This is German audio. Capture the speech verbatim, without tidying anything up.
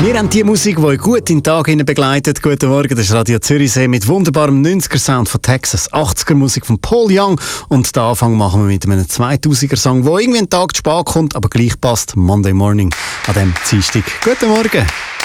Wir haben die Musik, die euch gut in den Tag hinein begleitet. Guten Morgen, das ist Radio Zürichsee mit wunderbarem neunziger-Sound von Texas, achtziger-Musik von Paul Young und den Anfang machen wir mit einem zweitausender-Song, der irgendwie einen Tag zu spät kommt, aber gleich passt. Monday Morning an diesem Dienstag. Guten Morgen.